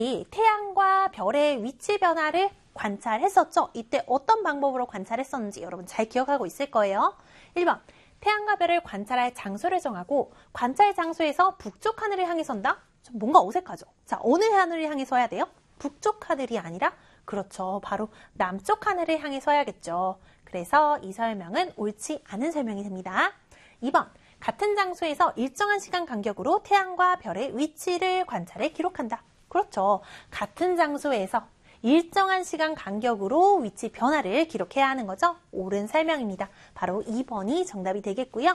이 태양과 별의 위치 변화를 관찰했었죠. 이때 어떤 방법으로 관찰했었는지 여러분 잘 기억하고 있을 거예요. 1번, 태양과 별을 관찰할 장소를 정하고 관찰 장소에서 북쪽 하늘을 향해 선다? 좀 뭔가 어색하죠? 자, 어느 하늘을 향해 서야 돼요? 북쪽 하늘이 아니라 그렇죠. 바로 남쪽 하늘을 향해 서야겠죠. 그래서 이 설명은 옳지 않은 설명이 됩니다. 2번, 같은 장소에서 일정한 시간 간격으로 태양과 별의 위치를 관찰해 기록한다. 그렇죠. 같은 장소에서 일정한 시간 간격으로 위치 변화를 기록해야 하는 거죠. 옳은 설명입니다. 바로 2번이 정답이 되겠고요.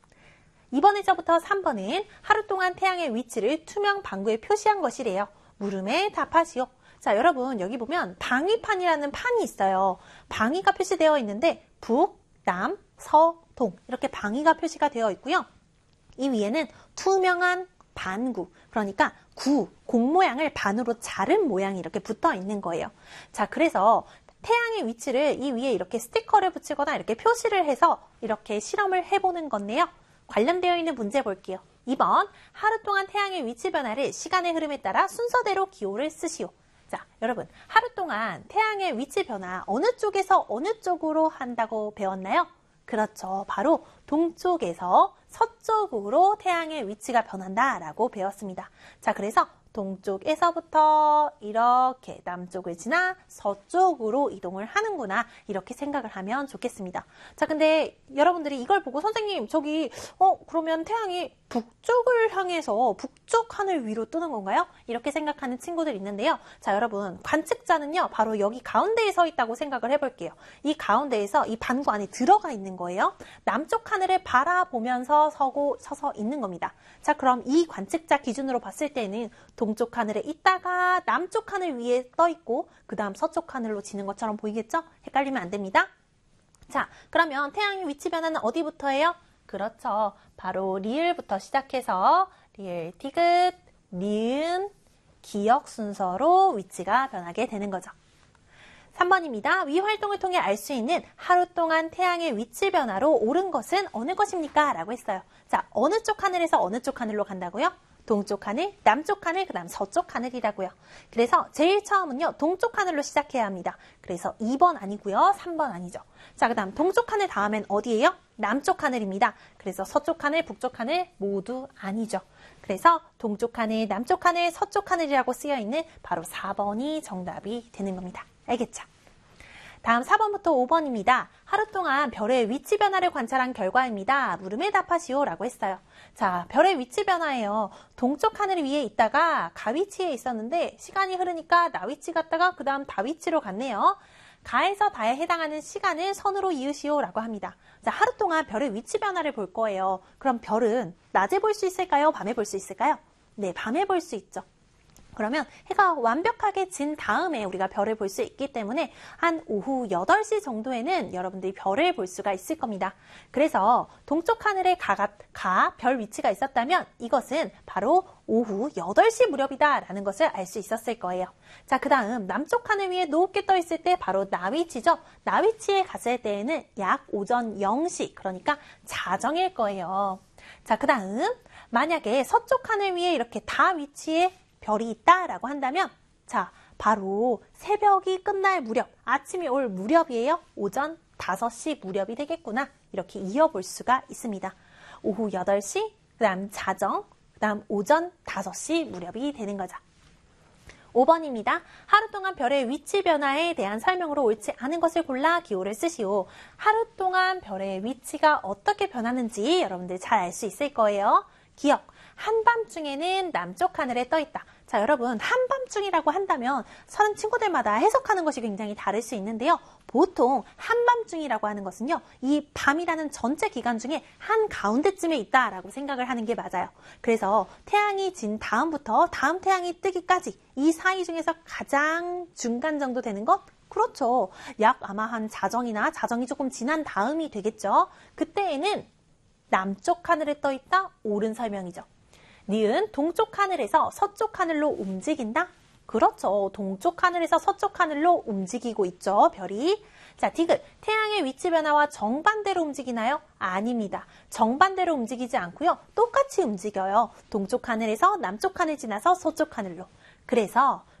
2번에서부터 3번은 하루 동안 태양의 위치를 투명 방구에 표시한 것이래요. 물음에 답하시오. 자, 여러분 여기 보면 방위판이라는 판이 있어요. 방위가 표시되어 있는데 북, 남, 서, 동 이렇게 방위가 표시가 되어 있고요. 이 위에는 투명한 반구, 그러니까 공 모양을 반으로 자른 모양이 이렇게 붙어 있는 거예요. 자, 그래서 태양의 위치를 이 위에 이렇게 스티커를 붙이거나 이렇게 표시를 해서 이렇게 실험을 해보는 건데요. 관련되어 있는 문제 볼게요. 2번, 하루 동안 태양의 위치 변화를 시간의 흐름에 따라 순서대로 기호를 쓰시오. 자, 여러분 하루 동안 태양의 위치 변화 어느 쪽에서 어느 쪽으로 한다고 배웠나요? 그렇죠. 바로 동쪽에서 서쪽으로 태양의 위치가 변한다라고 배웠습니다. 자, 그래서 동쪽에서부터 이렇게 남쪽을 지나 서쪽으로 이동을 하는구나 이렇게 생각을 하면 좋겠습니다. 자, 근데 여러분들이 이걸 보고 선생님 저기 그러면 태양이 북쪽을 향해서 북쪽 하늘 위로 뜨는 건가요? 이렇게 생각하는 친구들 있는데요. 자, 여러분 관측자는요 바로 여기 가운데에 서 있다고 생각을 해볼게요. 이 가운데에서 이 반구 안에 들어가 있는 거예요. 남쪽 하늘을 바라보면서 서서 있는 겁니다. 자, 그럼 이 관측자 기준으로 봤을 때는 동쪽 하늘에 있다가 남쪽 하늘 위에 떠 있고 그 다음 서쪽 하늘로 지는 것처럼 보이겠죠? 헷갈리면 안 됩니다. 자, 그러면 태양의 위치 변화는 어디부터예요? 그렇죠. 바로 리을부터 시작해서 리을, 디귿, 니은, 기역 순서로 위치가 변하게 되는 거죠. 3번입니다. 위 활동을 통해 알 수 있는 하루 동안 태양의 위치 변화로 옳은 것은 어느 것입니까? 라고 했어요. 자, 어느 쪽 하늘에서 어느 쪽 하늘로 간다고요? 동쪽 하늘, 남쪽 하늘, 그 다음 서쪽 하늘이라고요. 그래서 제일 처음은요, 동쪽 하늘로 시작해야 합니다. 그래서 2번 아니고요, 3번 아니죠. 자, 그 다음 동쪽 하늘 다음엔 어디예요? 남쪽 하늘입니다. 그래서 서쪽 하늘, 북쪽 하늘 모두 아니죠. 그래서 동쪽 하늘, 남쪽 하늘, 서쪽 하늘이라고 쓰여있는 바로 4번이 정답이 되는 겁니다. 알겠죠? 다음 4번부터 5번입니다. 하루 동안 별의 위치 변화를 관찰한 결과입니다. 물음에 답하시오 라고 했어요. 자, 별의 위치 변화예요. 동쪽 하늘 위에 있다가 가위치에 있었는데 시간이 흐르니까 나위치 갔다가 그 다음 다위치로 갔네요. 가에서 다에 해당하는 시간을 선으로 이으시오 라고 합니다. 자, 하루 동안 별의 위치 변화를 볼 거예요. 그럼 별은 낮에 볼 수 있을까요? 밤에 볼 수 있을까요? 네, 밤에 볼 수 있죠. 그러면 해가 완벽하게 진 다음에 우리가 별을 볼 수 있기 때문에 한 오후 8시 정도에는 여러분들이 별을 볼 수가 있을 겁니다. 그래서 동쪽 하늘에 별 위치가 있었다면 이것은 바로 오후 8시 무렵이다라는 것을 알 수 있었을 거예요. 자, 그 다음 남쪽 하늘 위에 높게 떠 있을 때 바로 나위치죠. 나위치에 갔을 때에는 약 오전 0시, 그러니까 자정일 거예요. 자, 그 다음 만약에 서쪽 하늘 위에 이렇게 다 위치에 별이 있다라고 한다면 자, 바로 새벽이 끝날 무렵, 아침이 올 무렵이에요. 오전 5시 무렵이 되겠구나. 이렇게 이어볼 수가 있습니다. 오후 8시, 그 다음 자정, 그 다음 오전 5시 무렵이 되는 거죠. 5번입니다. 하루 동안 별의 위치 변화에 대한 설명으로 옳지 않은 것을 골라 기호를 쓰시오. 하루 동안 별의 위치가 어떻게 변하는지 여러분들 잘 알 수 있을 거예요. 기억, 한밤중에는 남쪽 하늘에 떠 있다. 자, 여러분 한밤중이라고 한다면 서른 친구들마다 해석하는 것이 굉장히 다를 수 있는데요. 보통 한밤중이라고 하는 것은요, 이 밤이라는 전체 기간 중에 한가운데쯤에 있다라고 생각을 하는 게 맞아요. 그래서 태양이 진 다음부터 다음 태양이 뜨기까지 이 사이 중에서 가장 중간 정도 되는 것? 그렇죠. 약 아마 한 자정이나 자정이 조금 지난 다음이 되겠죠. 그때에는 남쪽 하늘에 떠 있다? 옳은 설명이죠. 니은 동쪽 하늘에서 서쪽 하늘로 움직인다? 그렇죠. 동쪽 하늘에서 서쪽 하늘로 움직이고 있죠. 별이. 자, 디귿. 태양의 위치 변화와 정반대로 움직이나요? 아닙니다. 정반대로 움직이지 않고요. 똑같이 움직여요. 동쪽 하늘에서 남쪽 하늘 지나서 서쪽 하늘로. 그래서